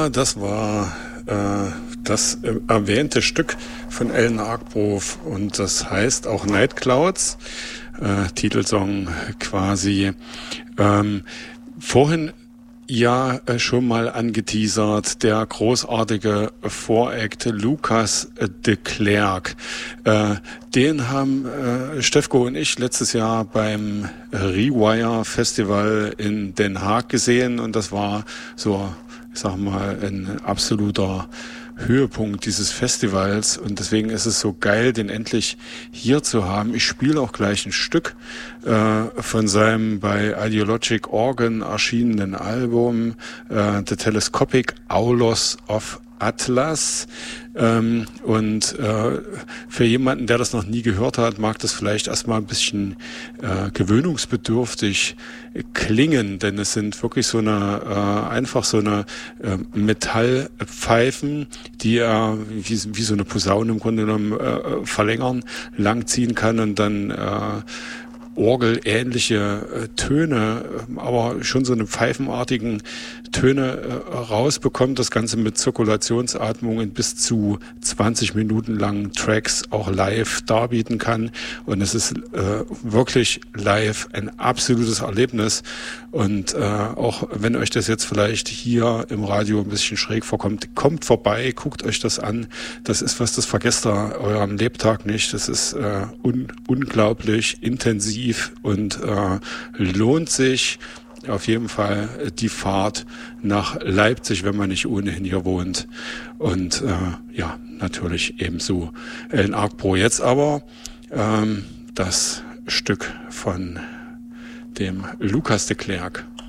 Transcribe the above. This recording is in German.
Ja, das war das erwähnte Stück von Alan Argbrough und das heißt auch Night Clouds, Titelsong quasi. Vorhin ja schon mal angeteasert, der großartige Voract Lucas de Klerk. Den haben Stefko und ich letztes Jahr beim Rewire Festival in Den Haag gesehen und das war so, ich sag mal, ein absoluter Höhepunkt dieses Festivals und deswegen ist es so geil, den endlich hier zu haben. Ich spiele auch gleich ein Stück von seinem bei Ideologic Organ erschienenen Album The Telescopic Aulos of Atlas. Und für jemanden, der das noch nie gehört hat, mag das vielleicht erstmal ein bisschen gewöhnungsbedürftig klingen, denn es sind wirklich so eine einfach so eine Metallpfeifen, die er wie so eine Posaune im Grunde genommen verlängern, langziehen kann und dann orgelähnliche Töne, aber schon so eine pfeifenartigen Töne rausbekommt. Das Ganze mit Zirkulationsatmung in bis zu 20 Minuten langen Tracks auch live darbieten kann. Und es ist wirklich live ein absolutes Erlebnis. Und auch wenn euch das jetzt vielleicht hier im Radio ein bisschen schräg vorkommt, kommt vorbei, guckt euch das an. Das ist was, das vergesst ihr euren Lebtag nicht. Das ist unglaublich intensiv und lohnt sich auf jeden Fall die Fahrt nach Leipzig, wenn man nicht ohnehin hier wohnt. Und ja, natürlich ebenso Alan Argbrough. Jetzt aber das Stück von dem Lucas de Klerk.